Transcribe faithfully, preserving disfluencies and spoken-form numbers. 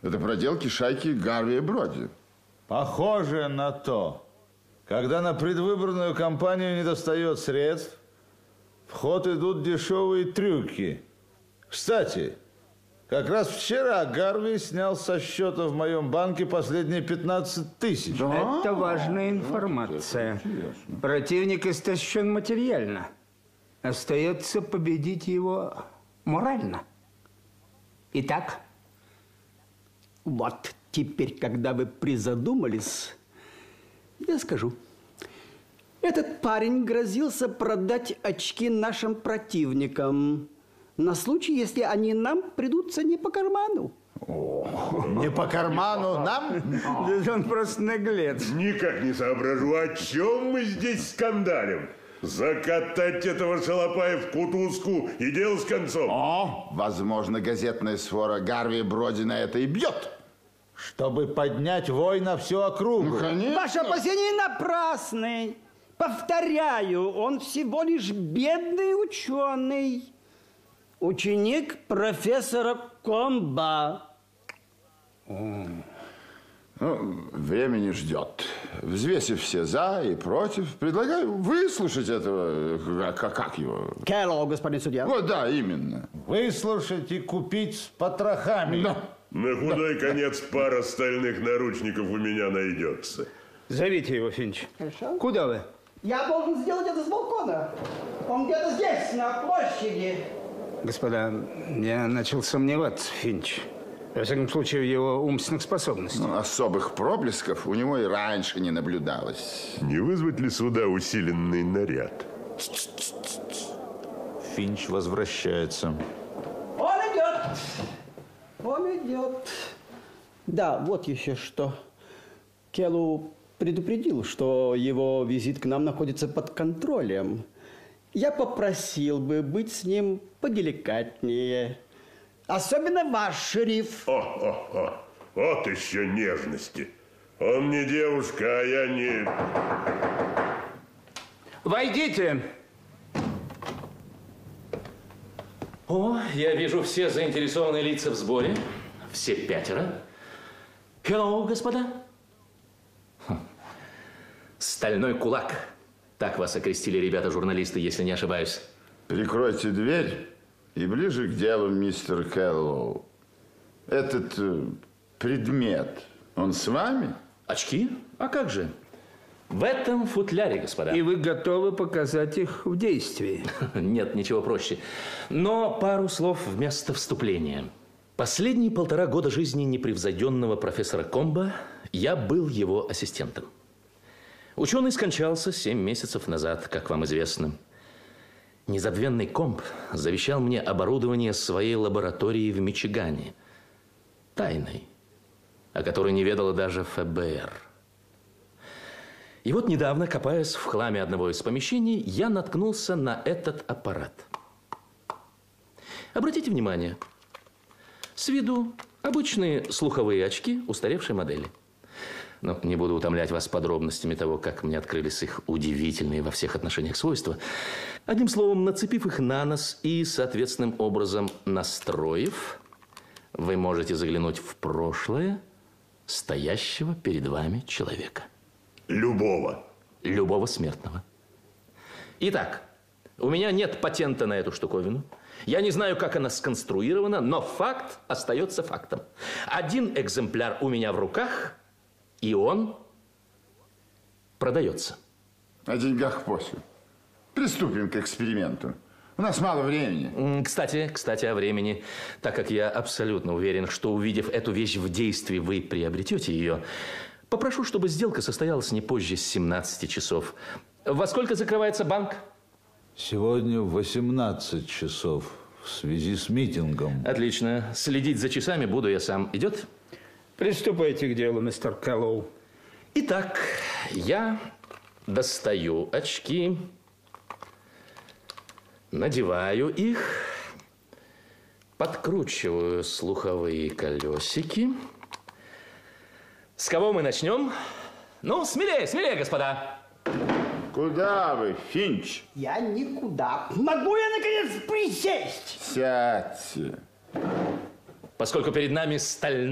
Это проделки шайки Гарви и Броди. Похоже на то. Когда на предвыборную кампанию недостает средств, в ход идут дешевые трюки. Кстати, как раз вчера Гарви снял со счета в моем банке последние пятнадцать тысяч. Да? Это важная информация. Это Противник истощен материально. Остается победить его морально. Итак, вот теперь, когда вы призадумались, я скажу. Этот парень грозился продать очки нашим противникам на случай, если они нам придутся не по карману. О, не по карману нам? Он просто наглец. Никак не соображу, о чем мы здесь скандалим. Закатать этого шалопая в кутузку и дело с концом. О, возможно, газетная свора Гарви и Броди на это и бьет. Чтобы поднять вой на всю округу. Ну, конечно. Ваши опасения напрасны. Повторяю, он всего лишь бедный ученый. Ученик профессора Комба. Ну, время не ждет. Взвесив все за и против, предлагаю выслушать этого, как, как его? Келлоу, господин судья. Вот, да, именно. Выслушать и купить с потрохами. Да. На худой конец пара стальных наручников у меня найдется. Зовите его, Финч. Хорошо. Куда вы? Я должен сделать это с балкона. Он где-то здесь, на площади. Господа, я начал сомневаться, Финч. Во всяком случае, в его умственных способностях. Ну, особых проблесков у него и раньше не наблюдалось. Не вызвать ли сюда усиленный наряд? Финч возвращается. Он идет. Он идет. Да, вот еще что. Келлоу предупредил, что его визит к нам находится под контролем. Я попросил бы быть с ним поделикатнее. Особенно ваш, шериф. О, о, о. Вот еще нежности. Он не девушка, а я не... Войдите. О, я вижу все заинтересованные лица в сборе. Все пятеро. Hello, господа. Хм. Стальной кулак. Так вас окрестили ребята-журналисты, если не ошибаюсь. Прикройте дверь и ближе к делу, мистер Келлоу. Этот э, предмет, он с вами? Очки? А как же? В этом футляре, господа. И вы готовы показать их в действии? Нет, ничего проще. Но пару слов вместо вступления. Последние полтора года жизни непревзойденного профессора Комба я был его ассистентом. Ученый скончался семь месяцев назад, как вам известно. Незабвенный Комб завещал мне оборудование своей лаборатории в Мичигане. Тайной, о которой не ведала даже эф бэ эр. И вот недавно, копаясь в хламе одного из помещений, я наткнулся на этот аппарат. Обратите внимание, с виду обычные слуховые очки устаревшей модели. Но не буду утомлять вас подробностями того, как мне открылись их удивительные во всех отношениях свойства. Одним словом, нацепив их на нос и соответственным образом настроив, вы можете заглянуть в прошлое стоящего перед вами человека. Любого. Любого смертного. Итак, у меня нет патента на эту штуковину. Я не знаю, как она сконструирована, но факт остается фактом. Один экземпляр у меня в руках, и он продается. О деньгах после. Приступим к эксперименту. У нас мало времени. Кстати, кстати, о времени. Так как я абсолютно уверен, что, увидев эту вещь в действии, вы приобретете ее, попрошу, чтобы сделка состоялась не позже семнадцати часов. Во сколько закрывается банк? Сегодня в восемнадцать часов в связи с митингом. Отлично. Следить за часами буду я сам. Идет? Приступайте к делу, мистер Келлоу. Итак, я достаю очки, надеваю их, подкручиваю слуховые колесики. С кого мы начнем? Ну, смелее, смелее, господа. Куда вы, Финч? Я никуда. Могу я, наконец, присесть? Сядьте. Поскольку перед нами стальной